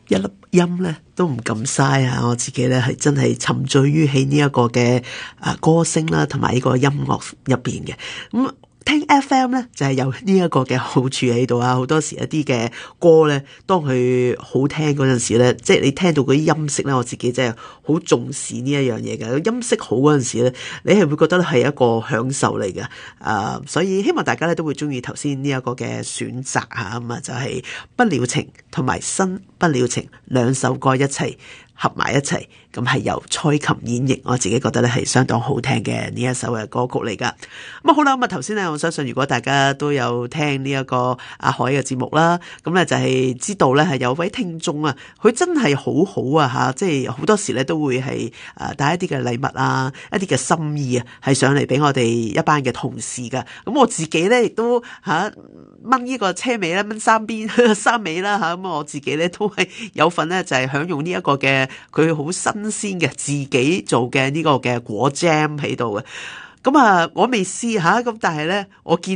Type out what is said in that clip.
一粒音咧都唔敢嘥啊！我自己咧係真係沉醉於喺呢一個嘅歌聲啦，同埋呢個音樂入邊嘅。咁聽 FM 咧就係有呢一個嘅好處喺度啊！好多時一啲嘅歌咧，當佢好聽嗰陣時咧，即係你聽到嗰啲音色咧，我自己真係好重視呢一樣嘢嘅。音色好嗰陣時咧，你係會覺得係一個享受嚟嘅。所以希望大家咧都會中意頭先呢一個嘅選擇嚇，咁啊就係不了情同埋新不了情兩首歌一齊合埋一齊，咁係由蔡琴演繹，我自己覺得咧係相當好聽嘅呢一首嘅歌曲嚟噶。咁好啦，咁啊頭先咧，我相信如果大家都有聽呢一個阿海嘅節目啦，咁咧就係知道咧係有位聽眾啊，佢真係好好啊吓，即係好多時咧都會係帶一啲嘅禮物啊，一啲嘅心意啊，係上嚟俾我哋一班嘅同事噶。咁我自己咧亦都掹呢個車尾啦，掹三尾啦吓，咁我自己咧都係有份咧，就係享用呢一個嘅佢好新鮮嘅自己做嘅呢個嘅果 jam 喺度嘅。咁我未試下，咁但係咧我見